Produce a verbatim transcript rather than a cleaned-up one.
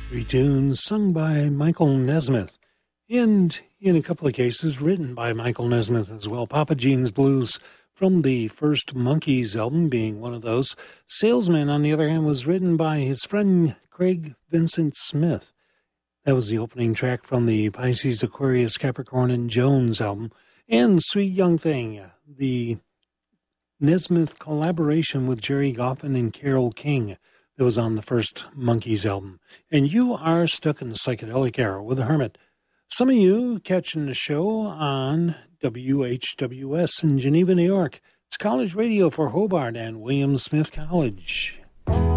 Three tunes sung by Michael Nesmith, and in a couple of cases written by Michael Nesmith as well. Papa Jean's Blues from the first Monkees album being one of those. Salesman, on the other hand, was written by his friend Craig Vincent Smith. That was the opening track from the Pisces, Aquarius, Capricorn, and Jones album. And Sweet Young Thing, the Nesmith collaboration with Jerry Goffin and Carole King that was on the first Monkees album. And you are stuck in the psychedelic era with the Hermit. Some of you catching the show on W H W S in Geneva, New York. It's college radio for Hobart and William Smith College.